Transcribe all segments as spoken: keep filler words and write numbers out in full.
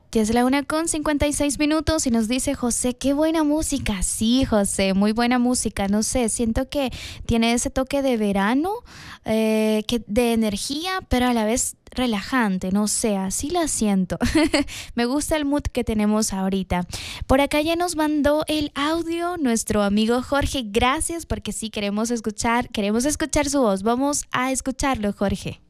Ya es la una con cincuenta y seis minutos y nos dice José, qué buena música. Sí, José, muy buena música. No sé, siento que tiene ese toque de verano, eh, que de energía, pero a la vez relajante. No sé, así la siento. Me gusta el mood que tenemos ahorita. Por acá ya nos mandó el audio nuestro amigo Jorge. Gracias, porque sí queremos escuchar, queremos escuchar su voz. Vamos a escucharlo, Jorge.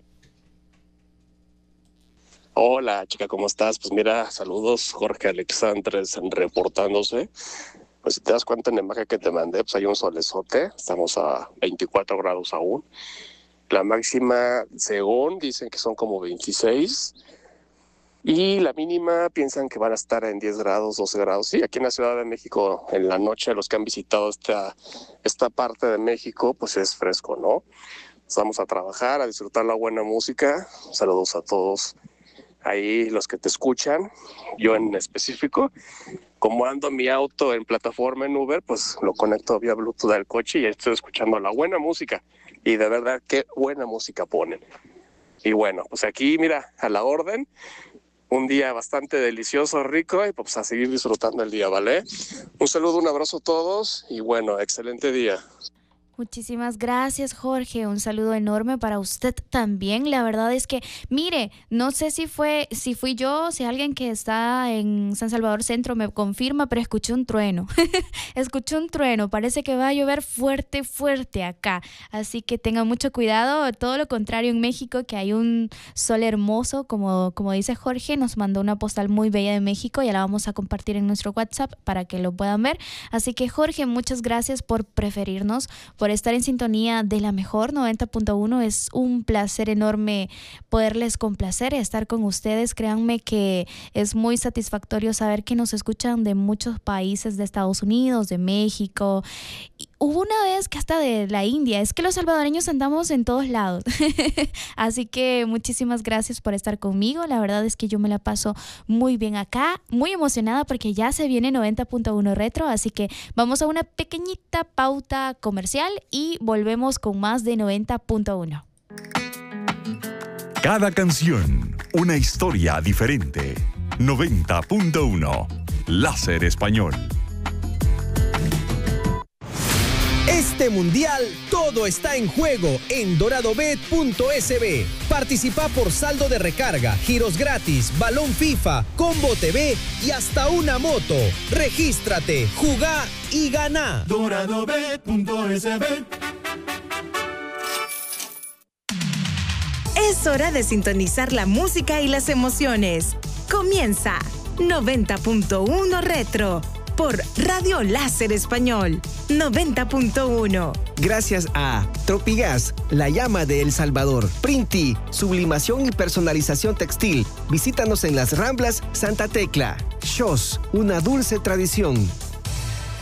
Hola, chica, ¿cómo estás? Pues mira, saludos, Jorge Alexandres reportándose. Pues si te das cuenta en la imagen que te mandé, pues hay un solezote, estamos a veinticuatro grados aún. La máxima, según, dicen que son como veintiséis. Y la mínima piensan que van a estar en diez grados, doce grados. Sí, aquí en la Ciudad de México, en la noche, los que han visitado esta, esta parte de México, pues es fresco, ¿no? Pues vamos a trabajar, a disfrutar la buena música. Saludos a todos. Ahí los que te escuchan, yo en específico, como ando mi auto en plataforma en Uber, pues lo conecto vía Bluetooth al coche y estoy escuchando la buena música. Y de verdad, qué buena música ponen. Y bueno, pues aquí, mira, a la orden, un día bastante delicioso, rico, y pues a seguir disfrutando el día, ¿vale? Un saludo, un abrazo a todos y bueno, excelente día. Muchísimas gracias, Jorge. Un saludo enorme para usted también. La verdad es que, mire, no sé si fue, si fui yo, si alguien que está en San Salvador Centro me confirma, pero escuché un trueno. Escuché un trueno. Parece que va a llover fuerte, fuerte acá. Así que tengan mucho cuidado. Todo lo contrario en México, que hay un sol hermoso, como, como dice Jorge, nos mandó una postal muy bella de México. Ya la vamos a compartir en nuestro WhatsApp para que lo puedan ver. Así que, Jorge, muchas gracias por preferirnos, por estar en sintonía de la mejor noventa punto uno. Es un placer enorme poderles complacer, estar con ustedes. Créanme que es muy satisfactorio saber que nos escuchan de muchos países, de Estados Unidos, de México. Y hubo una vez que hasta de la India. Es que los salvadoreños andamos en todos lados. Así que muchísimas gracias por estar conmigo. La verdad es que yo me la paso muy bien acá, muy emocionada porque ya se viene noventa punto uno Retro. Así que vamos a una pequeñita pauta comercial y volvemos con más de noventa punto uno. Cada canción, una historia diferente. noventa punto uno, Láser Español. Este mundial, todo está en juego en doradobet punto es be. Participa por saldo de recarga, giros gratis, balón FIFA, combo T V y hasta una moto. Regístrate, jugá y ganá. doradobet punto es be. Es hora de sintonizar la música y las emociones. Comienza noventa punto uno Retro por Radio Láser Español. noventa punto uno. Gracias a Tropigas, la llama de El Salvador. Printi, sublimación y personalización textil. Visítanos en las Ramblas Santa Tecla. Shos, una dulce tradición.